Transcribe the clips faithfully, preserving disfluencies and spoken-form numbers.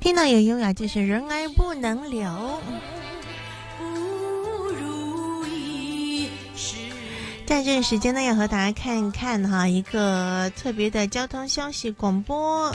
听到有优雅就是人而不能留。在这个时间呢，要和大家看一看哈一个特别的交通消息广播。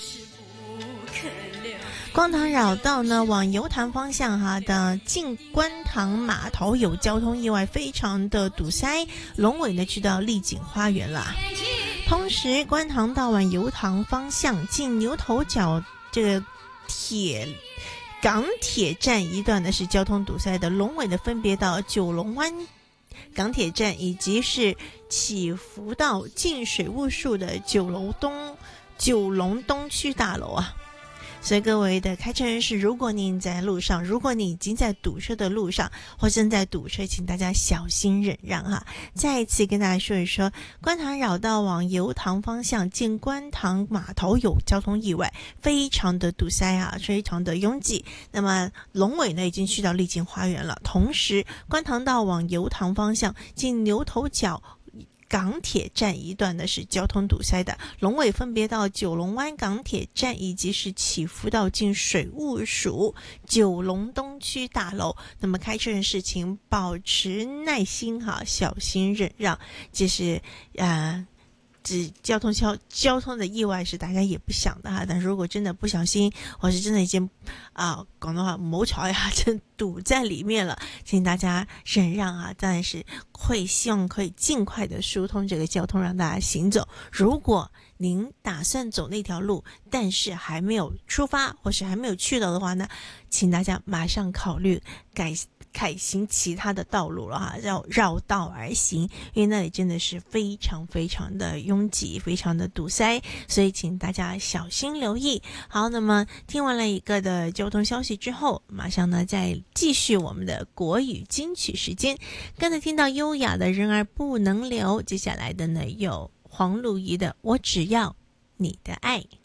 观塘绕道呢往油塘方向哈的进观塘码头有交通意外，非常的堵塞，龙尾呢去到丽景花园了。同时观塘道往油塘方向进牛头角这个铁港铁站一段呢是交通堵塞的，龙尾呢分别到九龙湾港铁站以及是起伏到进水务处的九龙东九龙东区大楼啊。所以各位的开车人士，如果您在路上，如果你已经在堵车的路上或正在堵车，请大家小心忍让哈。再一次跟大家说一说，观塘绕道往油塘方向进观塘码头有交通意外，非常的堵塞啊，非常的拥挤。那么龙尾呢已经去到丽景花园了，同时观塘道往油塘方向进牛头角港铁站一段呢是交通堵塞的，龙尾分别到九龙湾港铁站以及是起伏到进水务署九龙东区大楼。那么开车人士请保持耐心哈，小心忍让。这是呃指交通交交通的意外是大家也不想的哈，但如果真的不小心，或是真的已经啊广东话谋朝呀，真堵在里面了，请大家忍让啊，但是会希望可以尽快的疏通这个交通，让大家行走。如果您打算走那条路，但是还没有出发或是还没有去到的话呢，请大家马上考虑改改行其他的道路了哈，绕绕道而行，因为那里真的是非常非常的拥挤，非常的堵塞，所以请大家小心留意。好，那么听完了一个的交通消息之后，马上呢再继续我们的国语金曲时间。刚才听到优雅的人儿不能留，接下来的呢有黄露仪的我只要你的爱。